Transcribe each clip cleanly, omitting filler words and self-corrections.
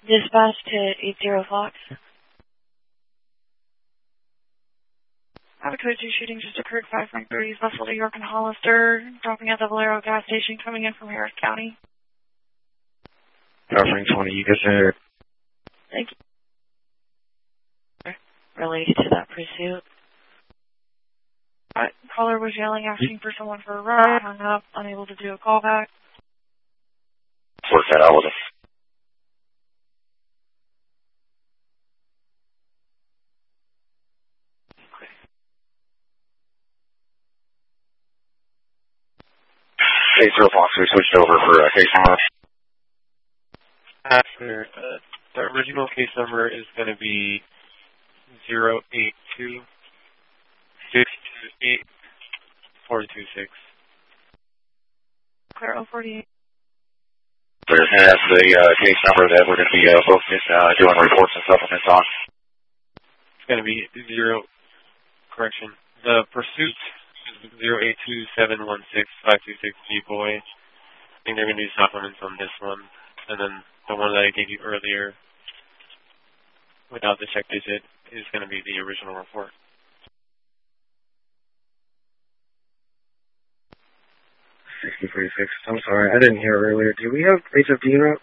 Dispatch to 80 Fox. Code 2 shooting just occurred 5 Frank 30s, Vessel to York and Hollister, dropping at the Valero gas station, coming in from Harris County. Frank 20, you get there. Thank you. Related to that pursuit. Caller was yelling, asking for someone for a ride, hung up, unable to do a callback. Work that out with us. Hey, 0 Fox, we switched over for case number. After, the original case number is going to be 082-628-426. Clear 048. Clear, and that's the case number that we're going to be focused doing reports and supplements on. It's going to be the pursuit is 082-716-526 G-Boy. I think they're going to do supplements on this one. And then the one that I gave you earlier, without the check digit, is going to be the original report. 6046. I'm sorry, I didn't hear earlier. Do we have HFD route?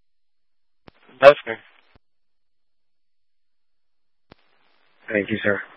That's fair. Thank you, sir.